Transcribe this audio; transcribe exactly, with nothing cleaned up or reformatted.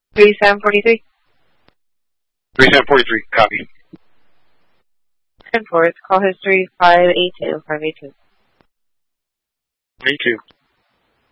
three seven four three. three seven four three, copy. ten four, call history five eight two, five eight two. Me too.